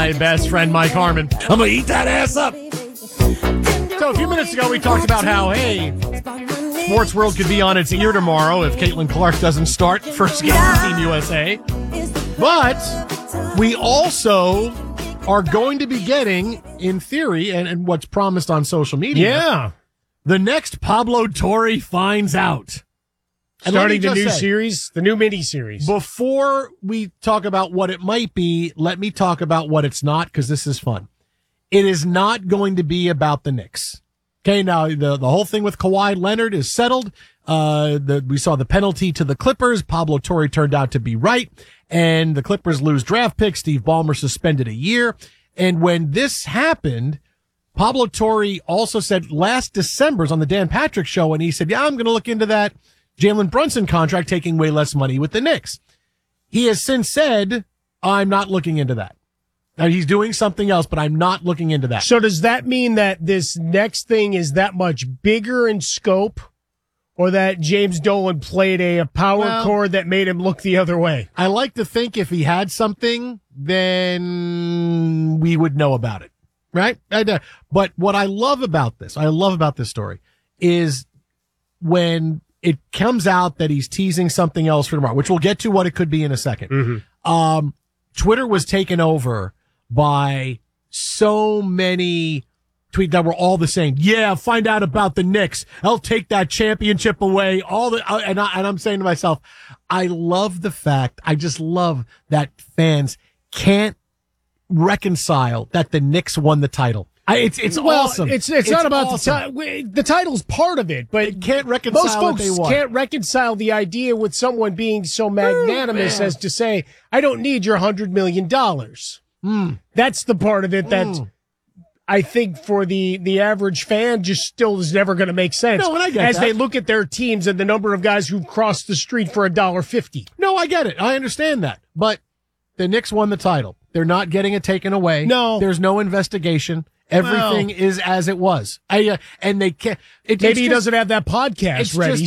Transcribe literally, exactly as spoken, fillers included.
my best friend, Mike Harmon. I'm going to eat that ass up. So a few minutes ago, we talked about how, hey, Sports World could be on its ear tomorrow if Caitlin Clark doesn't start first game for Team U S A. But we also are going to be getting, in theory, and, and what's promised on social media, Yeah. the next Pablo Torre finds out. And Starting the let me new just say, series, the new mini-series. Before we talk about what it might be, let me talk about what it's not, because this is fun. It is not going to be about the Knicks. Okay, now the, the whole thing with Kawhi Leonard is settled. Uh, the, we saw the penalty to the Clippers. Pablo Torre turned out to be right. And the Clippers lose draft pick. Steve Ballmer suspended a year. And when this happened, Pablo Torre also said last December's on the Dan Patrick Show, and he said, yeah, I'm going to look into that Jalen Brunson contract taking way less money with the Knicks. He has since said, I'm not looking into that. Now, he's doing something else, but I'm not looking into that. So does that mean that this next thing is that much bigger in scope, or that James Dolan played a, a power Well, chord that made him look the other way? I like to think if he had something, then we would know about it, right? I, but what I love about this, I love about this story, is when it comes out that he's teasing something else for tomorrow, which we'll get to what it could be in a second. Mm-hmm. Um, Twitter was taken over by so many tweets that were all the same. Yeah, find out about the Knicks. I'll take that championship away. All the and, I, and I'm saying to myself, I love the fact, I just love that fans can't reconcile that the Knicks won the title. I, it's it's well, awesome. It's, it's it's not about awesome. the title. The title's part of it, but They can't reconcile most what folks they want. can't reconcile the idea with someone being so magnanimous man. as to say, "I don't need your hundred million dollars." Mm. That's the part of it that Mm. I think for the the average fan just still is never going to make sense. No, and I get as that. they look at their teams and the number of guys who've crossed the street for a dollar fifty. No, I get it. I understand that. But the Knicks won the title. They're not getting it taken away. No. There's no investigation. Everything Well. is as it was. I, uh, and they can't. It, Maybe it's he just- doesn't have that podcast it's ready. just